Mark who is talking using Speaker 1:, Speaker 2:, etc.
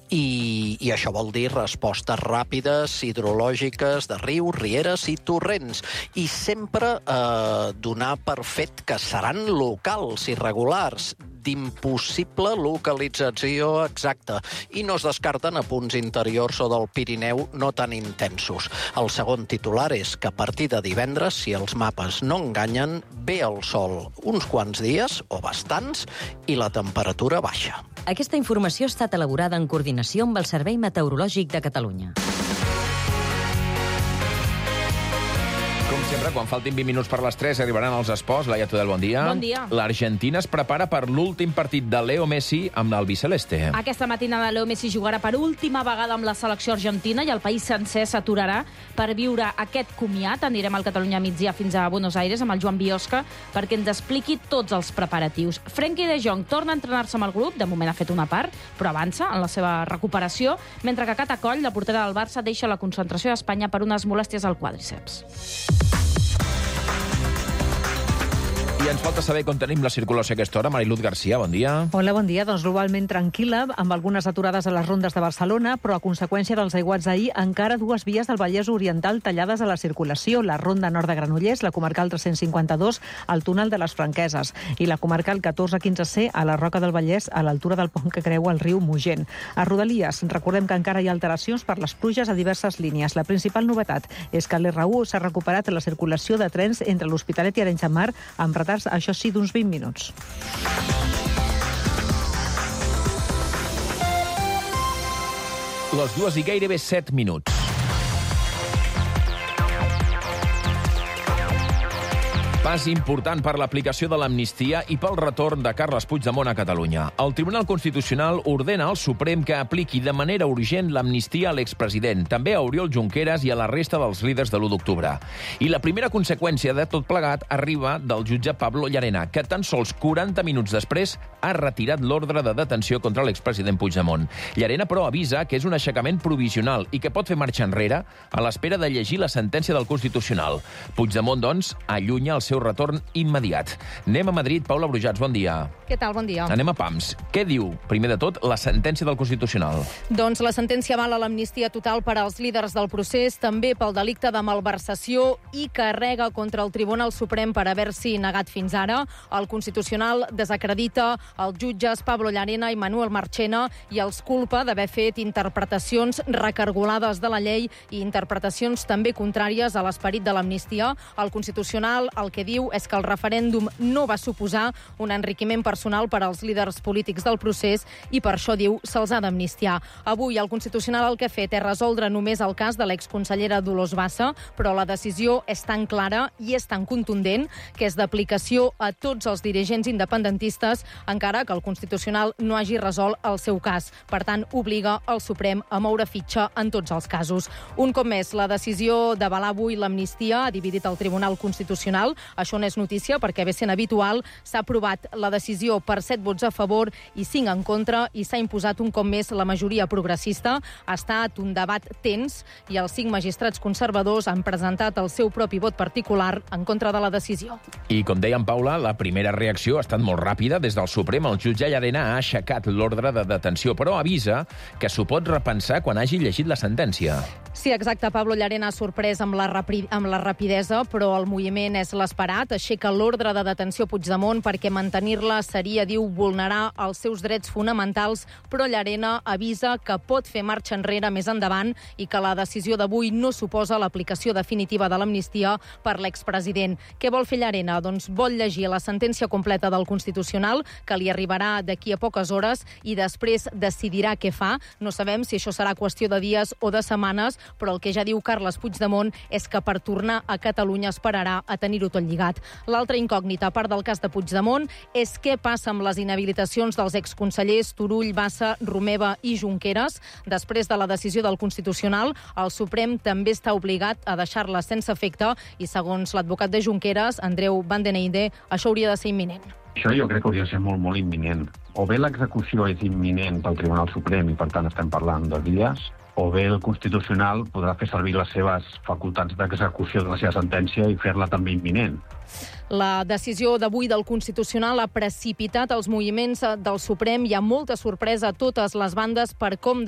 Speaker 1: I això vol dir respostes ràpides, hidrològiques, de rius, rieres i torrents. I sempre donar per fet que seran locals, irregulars, d'impossible localització exacta, i no es descarten a punts interiors o del Pirineu no tan intensos. El segon titular és que a partir de divendres, si els mapes no enganyen, ve el sol uns quants dies, o bastants, i la temperatura baixa.
Speaker 2: Aquesta informació ha estat elaborada en coordinació amb el Servei Meteorològic de Catalunya.
Speaker 3: Com sempre, quan faltin 20 minuts per les 3 arribaran els esports. Laia Tudel, bon dia.
Speaker 4: Bon dia.
Speaker 3: L'Argentina es prepara per l'últim partit de Leo Messi amb l'albiceleste.
Speaker 4: Aquesta matinada Leo Messi jugarà per última vegada amb la selecció argentina i el país sencer s'aturarà per viure aquest comiat. Anirem al Catalunya migdia fins a Buenos Aires amb el Joan Biosca perquè ens expliqui tots els preparatius. Frenkie de Jong torna a entrenar-se amb el grup, de moment ha fet una part, però avança en la seva recuperació, mentre que Cata Coll, la portera del Barça, deixa la concentració d'Espanya per unes molèsties al quàdriceps.
Speaker 3: I ens falta saber com tenim la circulació a aquesta hora. Mariluz Garcia, bon dia.
Speaker 5: Hola, bon dia. Doncs globalment tranquil·la, amb algunes aturades a les rondes de Barcelona, però a conseqüència dels aiguats d'ahir, encara dues vies del Vallès Oriental tallades a la circulació. La ronda nord de Granollers, la comarcal 352, al túnel de les Franqueses, i la comarcal 1415C a la Roca del Vallès, a l'altura del pont que creua el riu Mogent. A Rodalies, recordem que encara hi ha alteracions per les pluges a diverses línies. La principal novetat és que a l'R1 s'ha recuperat la circulació de trens entre l'Hospitalet i Arenys de Mar, amb retards, això sí, d'uns 20 minuts.
Speaker 3: Les 2 i gairebé 7 minuts. Pas important per l'aplicació de l'amnistia i pel retorn de Carles Puigdemont a Catalunya. El Tribunal Constitucional ordena al Suprem que apliqui de manera urgent l'amnistia a l'expresident, també a Oriol Junqueras i a la resta dels líders de l'1 d'octubre. I la primera conseqüència de tot plegat arriba del jutge Pablo Llarena, que tan sols 40 minuts després ha retirat l'ordre de detenció contra l'expresident Puigdemont. Llarena, però, avisa que és un aixecament provisional i que pot fer marxa enrere a l'espera de llegir la sentència del Constitucional. Puigdemont, doncs, allunya el seu retorn immediat. Anem a Madrid. Paula Brujats, bon dia.
Speaker 4: Què tal? Bon dia.
Speaker 3: Anem a PAMS. Què diu, primer de tot, la sentència del Constitucional?
Speaker 4: Doncs la sentència avala l'amnistia total per als líders del procés, també pel delicte de malversació, i carrega contra el Tribunal Suprem per haver-s'hi negat fins ara. El Constitucional desacredita els jutges Pablo Llarena i Manuel Marchena i els culpa d'haver fet interpretacions recargolades de la llei i interpretacions també contràries a l'esperit de l'amnistia. El Constitucional el que diu és que el referèndum no va suposar un enriquiment personal per als líders polítics del procés i per això, diu, se'ls ha d'amnistiar. Avui el Constitucional el que ha fet és resoldre només el cas de l'exconsellera Dolors Bassa, però la decisió és tan clara i és tan contundent que és d'aplicació a tots els dirigents independentistes, encara que el Constitucional no hagi resolt el seu cas. Per tant, obliga el Suprem a moure fitxa en tots els casos. Un cop més, la decisió d'avalar avui l'amnistia ha dividit el Tribunal Constitucional. Això no és notícia perquè, bé sent habitual, s'ha aprovat la decisió per 7 vots a favor i 5 en contra i s'ha imposat un cop més la majoria progressista. Ha estat un debat tens i els 5 magistrats conservadors han presentat el seu propi vot particular en contra de la decisió.
Speaker 3: I, com deia en Paula, la primera reacció ha estat molt ràpida. Des del Suprem, el jutge Llarena ha aixecat l'ordre de detenció, però avisa que s'ho pot repensar quan hagi llegit la sentència.
Speaker 4: Sí, exacte. Pablo Llarena ha sorprès amb la rapidesa, però el moviment és l'esperat. Aixeca l'ordre de detenció a Puigdemont perquè mantenir-la seria, diu, vulnerar els seus drets fonamentals, però Llarena avisa que pot fer marxa enrere més endavant i que la decisió d'avui no suposa l'aplicació definitiva de l'amnistia per l'expresident. Què vol fer Llarena? Doncs vol llegir la sentència completa del Constitucional, que li arribarà d'aquí a poques hores, i després decidirà què fa. No sabem si això serà qüestió de dies o de setmanes, però el que ja diu Carles Puigdemont és que per tornar a Catalunya esperarà a tenir-ho tot lligat. L'altra incògnita, a part del cas de Puigdemont, és què passa amb les inhabilitacions dels exconsellers Turull, Bassa, Romeva i Junqueras. Després de la decisió del Constitucional, el Suprem també està obligat a deixar-les sense efecte i, segons l'advocat de Junqueras, Andreu Van den Einde, això hauria de ser imminent.
Speaker 6: Això jo crec que hauria de ser molt imminent. O bé l'execució és imminent pel Tribunal Suprem i, per tant, estem parlant de dies, o bé el Constitucional podrà fer servir les seves facultats d'execució de la seva sentència i fer-la també imminent.
Speaker 4: La decisió d'avui del Constitucional ha precipitat els moviments del Suprem. Hi ha molta sorpresa a totes les bandes per com